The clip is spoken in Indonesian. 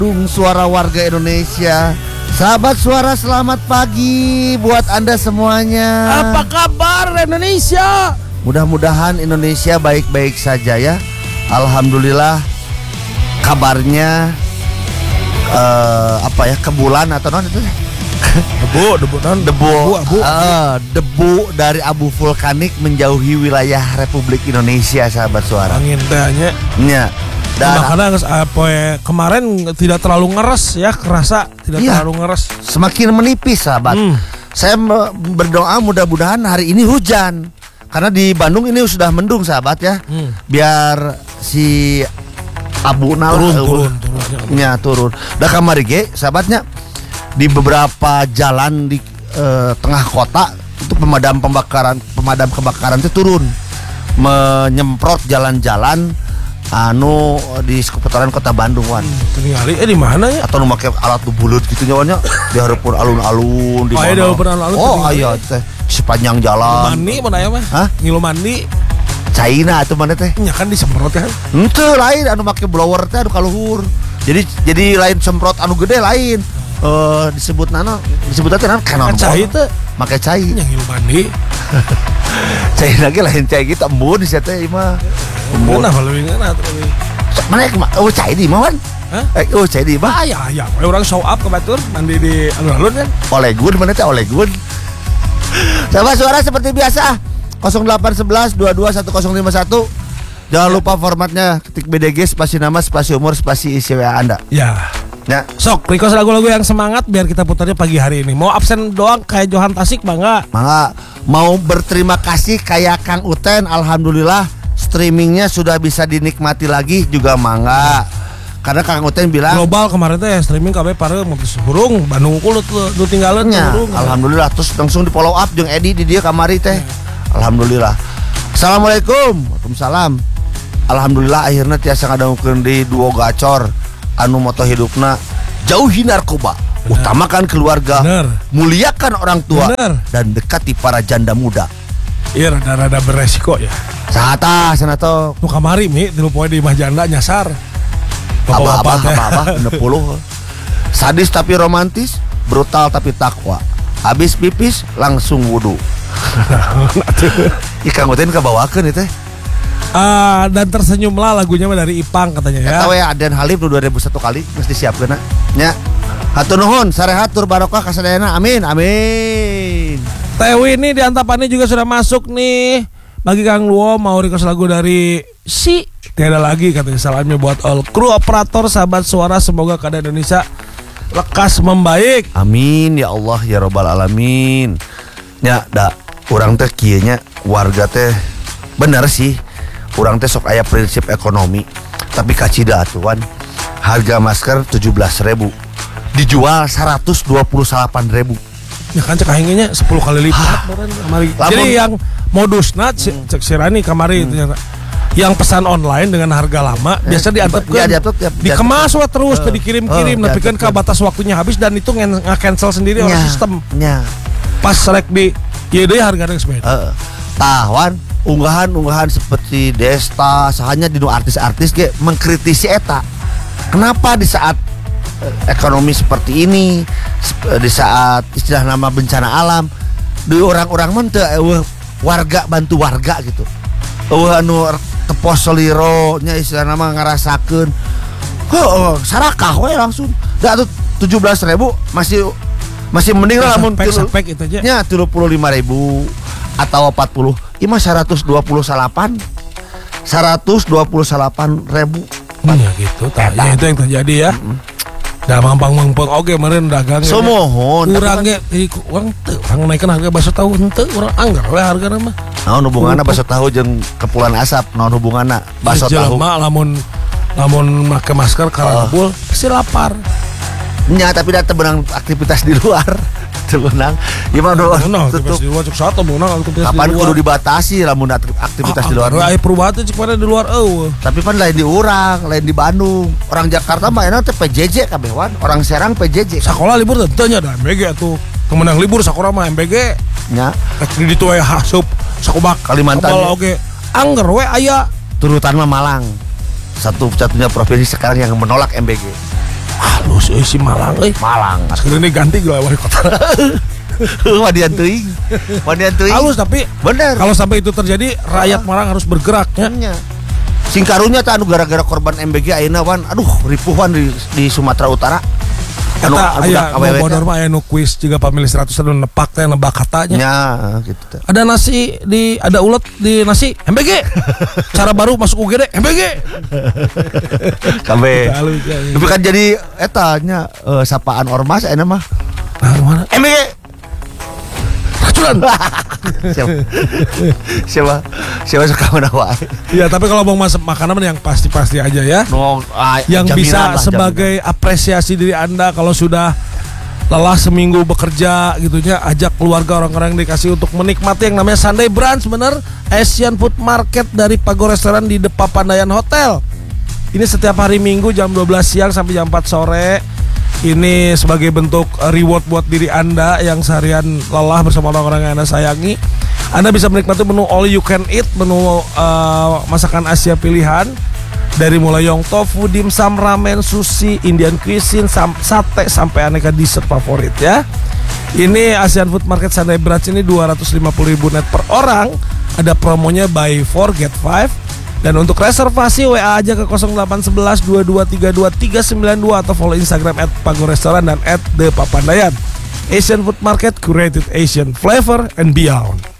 Suara warga Indonesia. Sahabat Suara, selamat pagi buat Anda semuanya. Apa kabar Indonesia? Mudah-mudahan Indonesia baik-baik saja ya. Alhamdulillah. Kabarnya kebulan atau non itu? Debu dari abu vulkanik menjauhi wilayah Republik Indonesia, sahabat Suara. Angin tehnya. Ya. Dan kadang kemarin tidak terlalu ngeres ya, kerasa tidak terlalu ngeres. Semakin menipis, sahabat. Saya berdoa mudah-mudahan hari ini hujan. Karena di Bandung ini sudah mendung, sahabat ya. Biar si abu turun. Dah kamari ge, sahabatnya. Di beberapa jalan di tengah kota itu pemadam kebakaran itu turun menyemprot jalan-jalan di seputaran kota Bandung wan. Tinggali di mana ya? Atau memakai alat bulut gitu nyawanya di hareupeun alun-alun di mana? Aya teh sepanjang jalan. Mandi mana ya mah? Hah? Ngilu mandi. China itu mana teh? Nya kan disemprot kan? Henteu lain anu make blower teh anu kaluhur. Jadi lain semprot anu gede lain. Disebutnya kanon cai teh make cai. Nya ngilu mandi. Cai lagi lain cai gitu embun di situ mah. Embun nah leuwih ngana teh. Mana cai di mah wan? Hah? Cai di mah. Ya. Orang show up ke batur mandi di alun-alun kan. Olegun mana teh Olegun. Sahabat Suara seperti biasa 0811 22 1051. Jangan lupa formatnya ketik BDG spasi nama spasi umur spasi isi WA Anda. Ya. Sok request lagu-lagu yang semangat biar kita putarnya pagi hari ini. Mau absen doang kayak Johan Tasik bangga. Mau berterima kasih kayak Kang Uten, alhamdulillah streamingnya sudah bisa dinikmati lagi juga mangga. Karena Kang Uten bilang global kemarin teh streaming kabeh pareu mobil burung Bandung kulut lu tinggalan burung. Alhamdulillah terus langsung di follow up jeung Edi di dia kamari teh. Alhamdulillah. Assalamualaikum. Waalaikumsalam. Alhamdulillah akhirnya tiasa ngadangkeun di duo gacor anu moto hidupna jauhi narkoba. Bener. Utamakan keluarga. Bener. Muliakan orang tua. Bener. Dan dekati para janda muda. Iya rada-rada beresiko ya. Sahata sanato. Nu kamari mi 3 poe di imah janda nyasar. Abah 60. Sadis tapi romantis, brutal tapi takwa. Habis pipis langsung wudu. Ikang Uten kabawakeun itu. Dan tersenyumlah lagunya dari Ipang katanya ya. Tahu ya Aden Halim 2001 kali mesti siapkeun nya. Hatur nuhun sarehatur barokah kasadayana. Amin. Tewi ini di Antapani juga sudah masuk nih. Bagi Kang Luo mau request lagu dari Si tiada lagi katanya, salamnya buat all kru operator sahabat Suara, semoga keadaan Indonesia lekas membaik. Amin ya Allah ya robbal alamin. Ya urang teh kieu nya warga teh bener sih. Urang teh sok aya prinsip ekonomi, tapi kacida atuan harga masker 17.000 dijual 128.000. Ya kan cek aingnya 10 kali lipat kamari. Jadi yang modusna cek Sirani kamari yang pesan online dengan harga lama biasa diantepkeun dikemas terus dikirim-kirim nepikeun ka batas waktunya habis dan itu nge-cancel sendiri oleh sistem. Pas rek di ieu deui hargana geus beda. Tawan unggahan seperti Desta sahanya di artis-artis ge mengkritisi eta. Kenapa di saat ekonomi seperti ini, di saat istilah nama bencana alam, di orang-orang menteu warga bantu warga gitu. Anu tepos soliro nya istilah nama ngarasakeun. Sarakah we langsung. Da atuh 17.000 masih mending lah lamun sampai itu aja. Nya 35.000 atau 40. Ima 128.000. Ya gitu ya itu yang terjadi ya. Da mampang-mampang oge meureun dagang. Somohon. Urang ge urang naikkeun harga bakso tahu henteu urang anggar we hargana mah. Naon hubunganna bakso tahu jeung kepulan asap? Naon hubunganna bakso tahu? Jelema lamun make masker karabul pasti lapar. Nya tapi da teu beunang aktivitas di luar. Teu beunang. Ieu mah tutup di luar cuk satu beunang aktivitas di luar. Kapan kudu dibatasi lamun aktivitas di luar? Aya perubahan teh cik pada di luar Tapi kan lain di urang, lain di Bandung. Orang Jakarta mah enak teh PJJ kabeh wan. Orang Serang PJJ. Sakola libur teh nya da MBG atuh. Kemenang libur sakola mah MBG. Nya. Di ditu aya hasup sakobak Kalimantan. Kepala oge. Angger we aya. Turutan mah Malang. Satu-satunya provinsi sekarang yang menolak MBG. si Malang Malang. sekarang ini ganti gila wali kota. Wadian teuing. Halus tapi Bener. kalau sampai itu terjadi rakyat Malang harus bergerak ya. Nya. Sing karunya tah anu gara-gara korban MBG ayeuna wan aduh ripuh wan di Sumatera Utara. Eta aya nu bodor mah aya nu kuis juga pamilih 100 anu nepak teh nebak katanya. Ya gitu teh. Ada ada ulet di nasi MBG. Cara baru masuk UGD MBG. Kabeh. Tapi kan jadi eta nya sapaan ormas ayeuna mah. Nah, mana? MBG. Racunan. Siapa suka menawa. Ya tapi kalau mau masak makanan yang pasti-pasti aja ya. Yang bisa sebagai apresiasi diri Anda kalau sudah lelah seminggu bekerja gitunya, ajak keluarga orang-orang yang dikasih untuk menikmati yang namanya Sunday Brunch, bener, Asian Food Market dari Pago Restoran di The Papandayan Hotel. Ini setiap hari Minggu jam 12 siang sampai jam 4 sore. Ini sebagai bentuk reward buat diri Anda yang seharian lelah bersama orang-orang yang Anda sayangi. Anda bisa menikmati menu all you can eat, menu masakan Asia pilihan dari mulai yong tofu, dimsum, ramen, sushi, Indian cuisine, sate sampai aneka dessert favorit ya. Ini Asian Food Market Sunday Brunch ini 250.000 net per orang. Ada promonya buy 4 get 5. Dan untuk reservasi WA aja ke 0811 2232 392 atau follow Instagram @pagorestoran dan @thepapandayan. Asian Food Market, curated Asian flavor and beyond.